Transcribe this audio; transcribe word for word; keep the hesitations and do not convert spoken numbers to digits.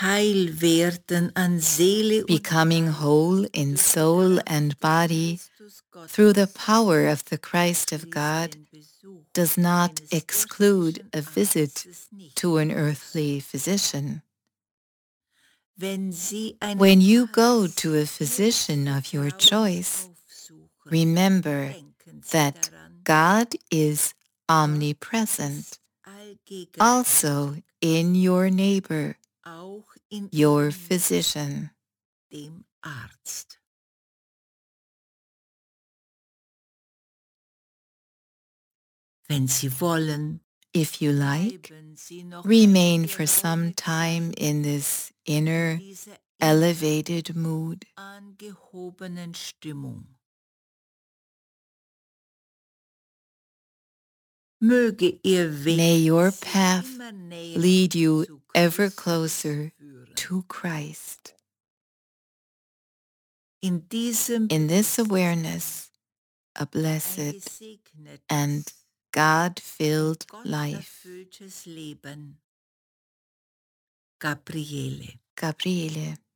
heil werden an Seele und becoming whole in soul and body through the power of the Christ of God, does not exclude a visit to an earthly physician. When you go to a physician of your choice, remember that God is omnipresent, also in your neighbor, your physician. Dem Arzt. Wenn Sie wollen, if you like, remain for some time in this inner, elevated mood. angehobenen Stimmung. Möge Ihr Weg May your Sie path immer näher lead you zu ever Christus closer führen. to Christ. In diesem In this awareness, a blessed and God-filled life. Leben. Gabriele. Gabriele.